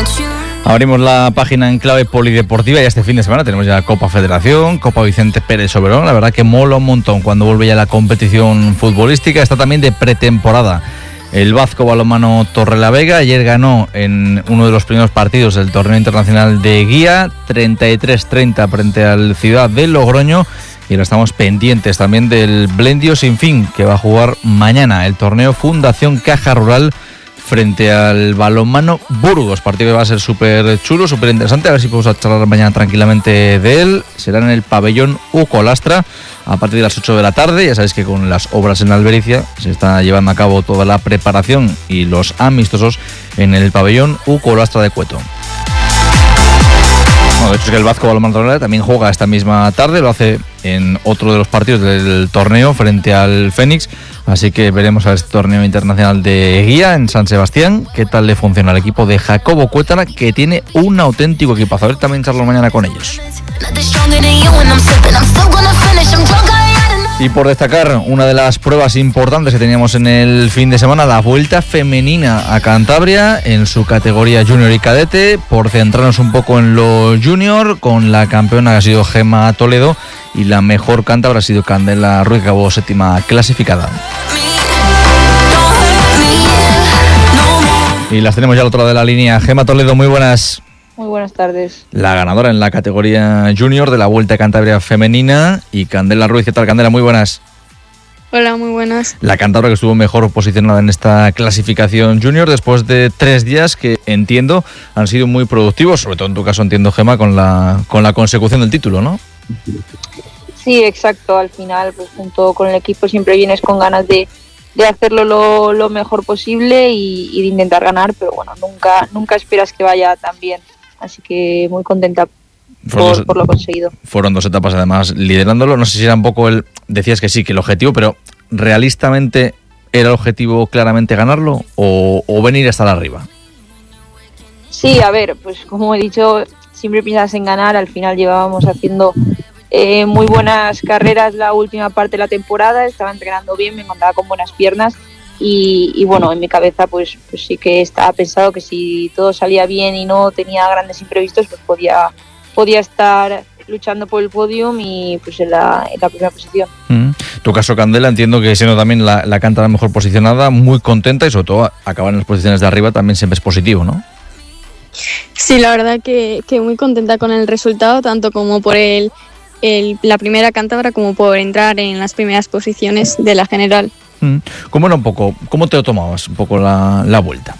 Abrimos la página en clave polideportiva y este fin de semana tenemos ya Copa Federación, Copa Vicente Pérez Oberón. La verdad que mola un montón cuando vuelve ya la competición futbolística. Está también de pretemporada el Vasco Balonmano Torrelavega. Ayer ganó en uno de los primeros partidos del torneo internacional de Guía, 33-30 frente al Ciudad de Logroño. Y ahora estamos pendientes también del Blendio Sin Fin, que va a jugar mañana el torneo Fundación Caja Rural frente al Balonmano Burgos. Partido que va a ser súper chulo, súper interesante. A ver si podemos charlar mañana tranquilamente de él. Será en el pabellón Uco Lastra a partir de las 8 de la tarde. Ya sabéis que con las obras en Albericia se está llevando a cabo toda la preparación y los amistosos en el pabellón Uco Lastra de Cueto. Bueno, de hecho es que el Vasco Balonmano Torrelavega también juega esta misma tarde. Lo hace en otro de los partidos del torneo frente al Fénix. Así que veremos a este torneo internacional de Guía en San Sebastián qué tal le funciona al equipo de Jacobo Cuétara, que tiene un auténtico equipazo. A ver, también charlo mañana con ellos. Y por destacar una de las pruebas importantes que teníamos en el fin de semana, la Vuelta Femenina a Cantabria en su categoría junior y cadete. Por centrarnos un poco en lo junior, con la campeona que ha sido Gema Toledo y la mejor cántabra ha sido Candela Ruiz, que acabó séptima clasificada. Y las tenemos ya al otro lado de la línea. Gema Toledo, muy buenas. Muy buenas tardes. La ganadora en la categoría junior de la Vuelta a Cantabria femenina. Y Candela Ruiz, ¿qué tal, Candela? Muy buenas. Hola, muy buenas. La cántabra que estuvo mejor posicionada en esta clasificación junior después de 3 días que entiendo han sido muy productivos, sobre todo en tu caso entiendo, Gema, con la consecución del título, ¿no? Sí, exacto. Al final, pues junto con el equipo siempre vienes con ganas de hacerlo lo mejor posible y de intentar ganar, pero bueno, nunca esperas que vaya tan bien. Así que muy contenta por lo conseguido. Fueron 2 etapas además liderándolo. No sé si era un poco decías que sí, que el objetivo, pero ¿realistamente era el objetivo claramente ganarlo o venir a estar arriba? Sí, a ver, pues como he dicho, siempre piensas en ganar. Al final llevábamos haciendo muy buenas carreras la última parte de la temporada, estaba entrenando bien, me encontraba con buenas piernas y bueno, en mi cabeza pues sí que estaba pensado que si todo salía bien y no tenía grandes imprevistos, pues podía estar luchando por el podium y pues en la primera posición. Tu caso, Candela, entiendo que siendo también la cántabra mejor posicionada, muy contenta y sobre todo acabar en las posiciones de arriba también siempre es positivo, ¿no? Sí, la verdad que muy contenta con el resultado, tanto como por la primera cántabra como por entrar en las primeras posiciones de la general. ¿Cómo te lo tomabas un poco la vuelta?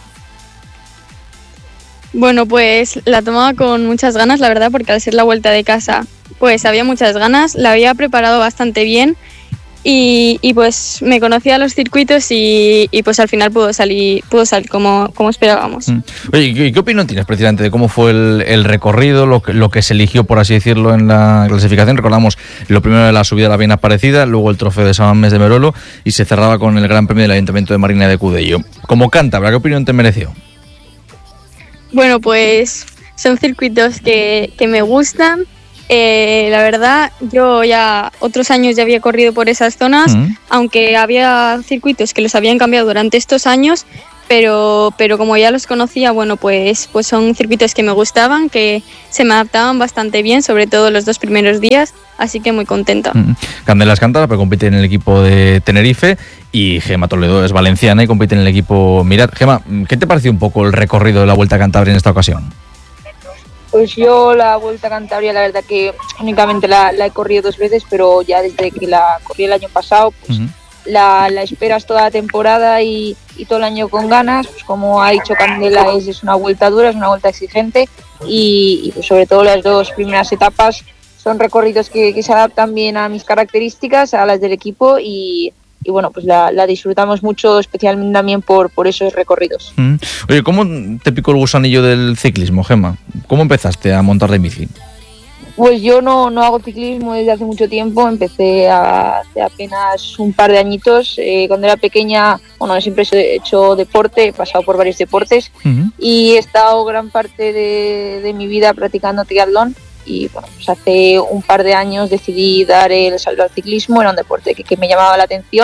Bueno, pues la tomaba con muchas ganas, la verdad, porque al ser la vuelta de casa, pues había muchas ganas, la había preparado bastante bien y pues me conocía los circuitos y pues al final pudo salir como esperábamos. Oye, ¿y qué opinión tienes precisamente de cómo fue el recorrido, lo que se eligió, por así decirlo, en la clasificación? Recordamos lo primero de la subida a la Bien Aparecida, luego el trofeo de San Mamés de Merolo y se cerraba con el Gran Premio del Ayuntamiento de Marina de Cudello. Como cántabra, ¿qué opinión te mereció? Bueno, pues son circuitos que me gustan. La verdad, yo ya otros años ya había corrido por esas zonas, aunque había circuitos que los habían cambiado durante estos años, pero como ya los conocía, bueno, pues son circuitos que me gustaban, que se me adaptaban bastante bien, sobre todo los 2 primeros días, así que muy contenta. Candela es cántabra, pero compite en el equipo de Tenerife, y Gema Toledo es valenciana y compite en el equipo Mirat. Gema, ¿qué te pareció un poco el recorrido de la Vuelta a Cantabria en esta ocasión? Pues yo la Vuelta a Cantabria, la verdad que únicamente la he corrido 2 veces, pero ya desde que la corrí el año pasado, pues la esperas toda la temporada y todo el año con ganas. Pues como ha dicho Candela, es una vuelta dura, es una vuelta exigente y pues sobre todo las 2 primeras etapas son recorridos que se adaptan bien a mis características, a las del equipo y bueno, pues la disfrutamos mucho, especialmente también por esos recorridos. Oye, ¿cómo te picó el gusanillo del ciclismo, Gema? ¿Cómo empezaste a montar de bici? Pues yo no hago ciclismo desde hace mucho tiempo, empecé hace apenas un par de añitos. Cuando era pequeña, bueno, siempre he hecho deporte, he pasado por varios deportes y he estado gran parte de mi vida practicando triatlón. Y bueno, pues hace un par de años decidí dar el salto al ciclismo, era un deporte que me llamaba la atención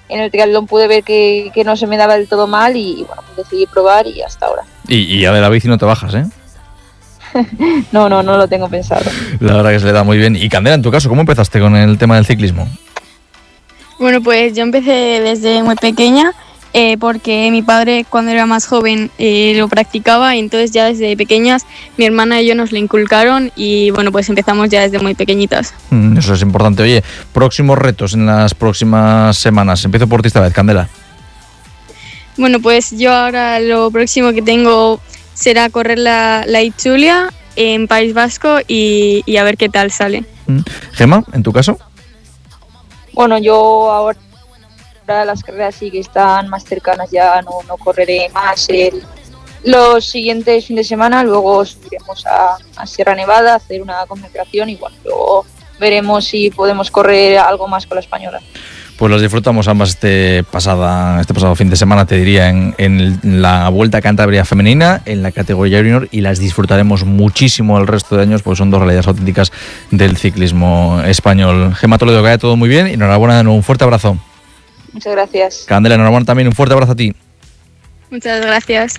en el triatlón pude ver que no se me daba del todo mal y bueno, pues decidí probar y hasta ahora. Y a de la bici no te bajas, ¿eh? No lo tengo pensado. La verdad que se le da muy bien. Y Candela, en tu caso, ¿cómo empezaste con el tema del ciclismo? Bueno, pues yo empecé desde muy pequeña porque mi padre cuando era más joven lo practicaba y entonces ya desde pequeñas mi hermana y yo nos lo inculcaron y bueno, pues empezamos ya desde muy pequeñitas. Eso es importante. Oye, próximos retos en las próximas semanas. Empiezo por ti esta vez, Candela. Bueno, pues yo ahora lo próximo que tengo será correr la Itzulia en País Vasco y a ver qué tal sale. Gemma, ¿en tu caso? Bueno, yo ahora las carreras sí que están más cercanas, ya no correré más los siguientes fines de semana, luego subiremos a Sierra Nevada a hacer una concentración y bueno, luego veremos si podemos correr algo más con la española. Pues los disfrutamos ambas este pasado fin de semana, te diría, en la Vuelta a Cantabria femenina, en la categoría junior, y las disfrutaremos muchísimo el resto de años, porque son dos realidades auténticas del ciclismo español. Gemma Toledo, que vaya todo muy bien y enhorabuena de nuevo, un fuerte abrazo. Muchas gracias. Candela, enhorabuena también, un fuerte abrazo a ti. Muchas gracias.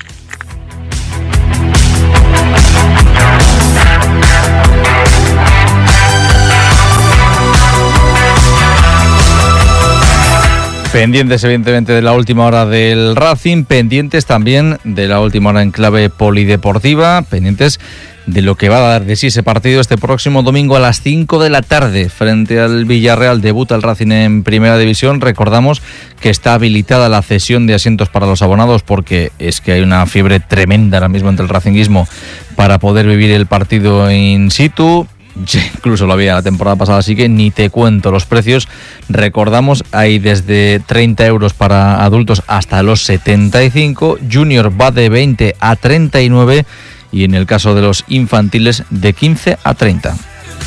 Pendientes evidentemente de la última hora del Racing, pendientes también de la última hora en clave polideportiva, pendientes de lo que va a dar de sí ese partido este próximo domingo a las 5 de la tarde frente al Villarreal. Debuta el Racing en Primera División. Recordamos que está habilitada la cesión de asientos para los abonados porque es que hay una fiebre tremenda ahora mismo entre el racinguismo para poder vivir el partido in situ. Incluso lo había la temporada pasada, así que ni te cuento los precios. Recordamos, hay desde 30 euros para adultos hasta los 75, Junior va de 20 a 39 y en el caso de los infantiles de 15 a 30.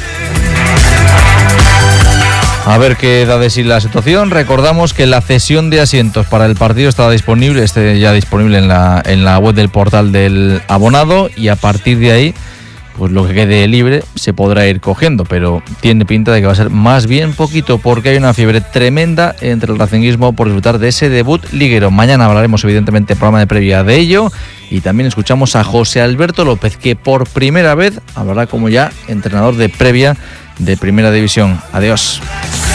A ver qué da de sí la situación. Recordamos que la cesión de asientos para el partido está disponible, ya disponible en la web del portal del abonado, y a partir de ahí pues lo que quede libre se podrá ir cogiendo, pero tiene pinta de que va a ser más bien poquito porque hay una fiebre tremenda entre el racinguismo por disfrutar de ese debut liguero. Mañana hablaremos evidentemente en programa de previa de ello y también escuchamos a José Alberto López, que por primera vez hablará como ya entrenador de previa de Primera División. Adiós.